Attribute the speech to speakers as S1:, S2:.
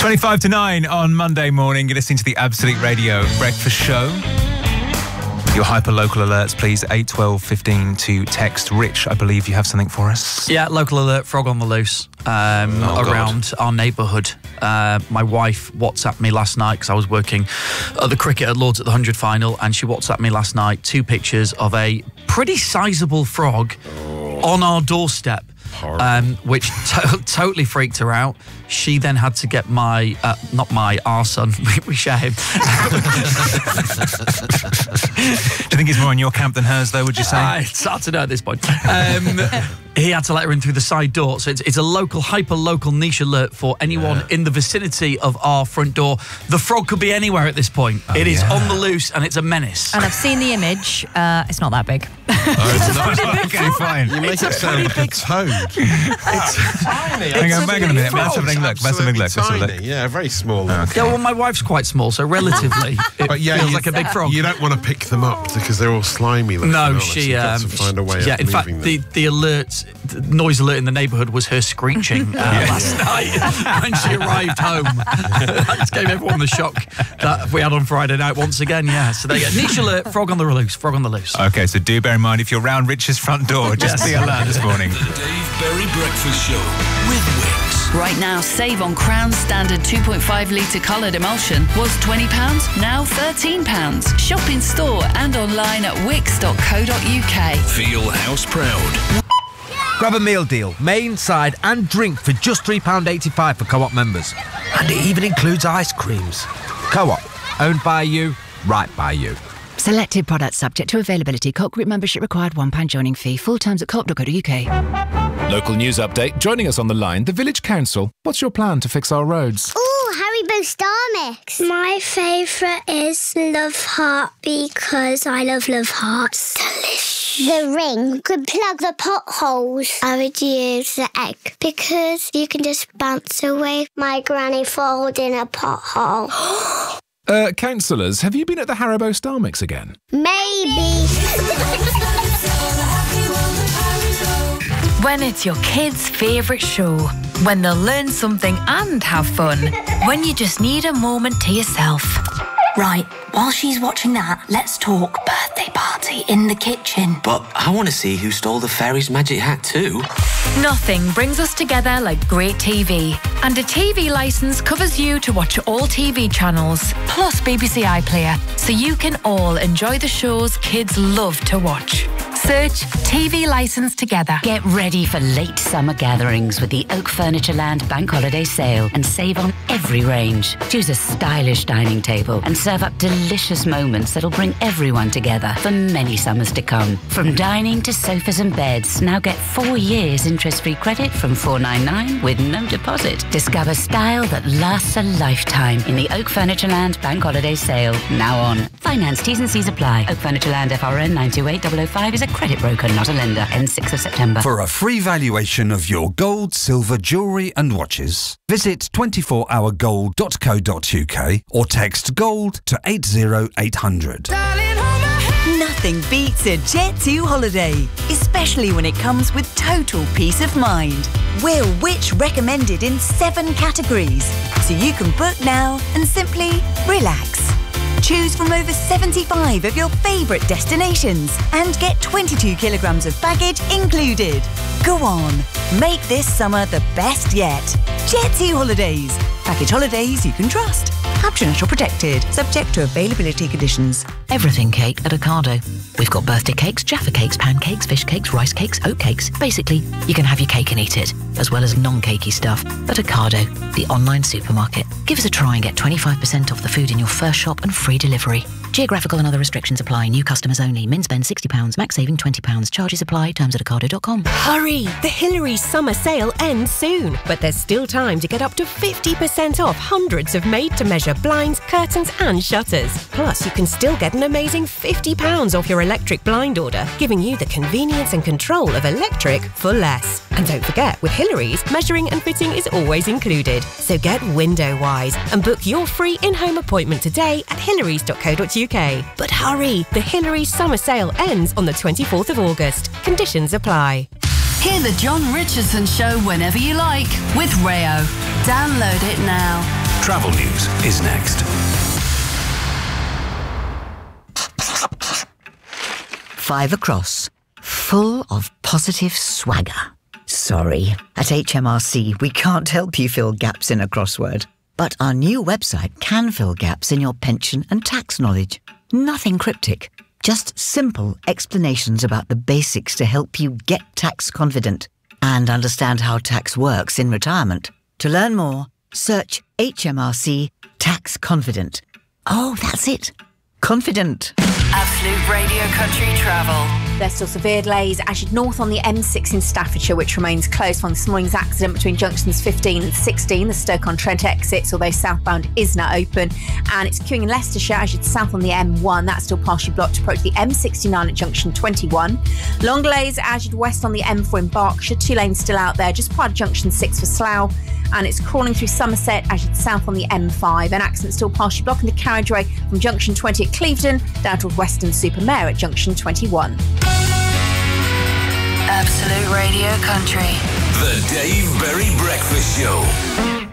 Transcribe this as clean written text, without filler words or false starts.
S1: 25 to 9 on Monday morning. You're listening to the Absolute Radio Breakfast Show. Your hyper-local alerts, please. 8 12 15 to text. Rich, I believe you have something for us.
S2: Yeah, local alert, frog on the loose around our neighbourhood. My wife WhatsApped me last night because I was working at the cricket at Lords at the 100 final, and she WhatsApped me last night 2 pictures of a pretty sizable frog on our doorstep, which totally freaked her out. She then had to get our son, we share him.
S1: Do you think it's more in your camp than hers, though, would you say?
S2: It's hard to know at this point. He had to let her in through the side door. So it's a local, hyper-local niche alert for anyone in the vicinity of our front door. The frog could be anywhere at this point. It is on the loose and it's a menace.
S3: And I've seen the image. It's not that big.
S1: Okay, fine.
S4: You make it sound like a toad.
S1: It's tiny. Hang on a minute. Let's have a look.
S4: Yeah, very small.
S1: Okay.
S2: Yeah, well, my wife's quite small, so relatively it feels like a big frog.
S4: You don't want to pick them up because they're all slimy.
S2: No, she...
S4: You've got to find a way of
S2: in fact,
S4: moving them.
S2: the noise alert in the neighbourhood was her screeching last night when she arrived home. That gave everyone the shock that we had on Friday night once again, yeah. So there you go. Niche alert, frog on the loose, frog on the loose.
S1: Okay, so do bear in mind, if you're round Rich's front door, just be alert this morning.
S5: The Dave Berry Breakfast Show with Wix.
S6: Right now, save on Crown Standard 2.5 litre coloured emulsion. Was £20, now £13. Shop in store and online at wix.co.uk.
S5: Feel house proud.
S7: Grab a meal deal, main, side and drink for just £3.85 for Co-op members. And it even includes ice creams. Co-op, owned by you, right by you.
S8: Selected products subject to availability. Co-op group membership required, £1 joining fee. Full terms at co-op.co.uk.
S9: Local news update. Joining us on the line, the Village Council. What's your plan to fix our roads?
S10: Ooh, Haribo Star Mix. My favourite is Love Heart because I love Hearts. Delicious. The ring could plug the potholes. I would use the egg because you can just bounce away my granny falls in a pothole.
S9: Councillors, have you been at the Haribo Star Mix again?
S10: Maybe.
S3: When it's your kids' favourite show. When they'll learn something and have fun. When you just need a moment to yourself.
S11: Right, while she's watching that, let's talk birthday party in the kitchen.
S12: But I want to see who stole the fairy's magic hat too.
S3: Nothing brings us together like great TV. And a TV licence covers you to watch all TV channels, plus BBC iPlayer, so you can all enjoy the shows kids love to watch. Search TV licence together.
S8: Get ready for late summer gatherings with the Oak Furniture Land Bank Holiday Sale and save on every range. Choose a stylish dining table and serve up delicious moments that'll bring everyone together for many summers to come. From dining to sofas and beds, now get 4 years interest-free credit from $4.99 with no deposit. Discover style that lasts a lifetime in the Oak Furniture Land Bank Holiday Sale. Now on. Finance T's and C's apply. Oak Furniture Land FRN 928005 is a credit broker, not a lender. Ends 6th of September.
S13: For a free valuation of your gold, silver, jewellery and watches, visit 24hourgold.co.uk or text GOLD to 80800.
S14: Nothing beats a Jet2 holiday, especially when it comes with total peace of mind. We're Which recommended in 7 categories, so you can book now and simply relax. Choose from over 75 of your favourite destinations and get 22 kilograms of baggage included. Go on, make this summer the best yet. Jet2 Holidays. Package holidays you can trust. Captionate or protected, subject to availability conditions.
S8: Everything cake at Ocado. We've got birthday cakes, Jaffa cakes, pancakes, fish cakes, rice cakes, oat cakes. Basically, you can have your cake and eat it, as well as non-cakey stuff. At Ocado, the online supermarket. Give us a try and get 25% off the food in your first shop and free delivery. Geographical and other restrictions apply. New customers only. Min spend £60. Max saving £20. Charges apply. Terms at ocado.com.
S15: Hurry! The Hillary's summer sale ends soon, but there's still time to get up to 50% off hundreds of made-to-measure blinds, curtains and shutters. Plus, you can still get an amazing £50 off your electric blind order, giving you the convenience and control of electric for less. And don't forget, with Hillary's, measuring and fitting is always included. So get window-wise and book your free in-home appointment today at hillarys.co.uk. But hurry! The Hillary's summer sale ends on the 24th of August. Conditions apply.
S6: Hear the John Richardson Show whenever you like with Rayo. Download it now.
S5: Travel news is next.
S16: Five across, full of positive swagger. Sorry, at HMRC we can't help you fill gaps in a crossword. But our new website can fill gaps in your pension and tax knowledge. Nothing cryptic, just simple explanations about the basics to help you get tax confident and understand how tax works in retirement. To learn more, search HMRC Tax Confident. Oh, that's it. Confident.
S6: Absolute Radio Country Travel.
S17: There's still severe delays as you north on the M6 in Staffordshire, which remains closed from this morning's accident between junctions 15 and 16. The Stoke-on-Trent exits, although southbound is now open. And it's queuing in Leicestershire as you're south on the M1. That's still partially blocked to approach the M69 at junction 21. Long delays as you're west on the M4 in Berkshire. 2 lanes still out there, just prior to junction 6 for Slough. And it's crawling through Somerset as you're south on the M5. An accident still partially blocking the carriageway from junction 20 at Clevedon down towards Weston-super-Mare at junction 21.
S6: Absolute Radio Country.
S5: The Dave Berry Breakfast Show.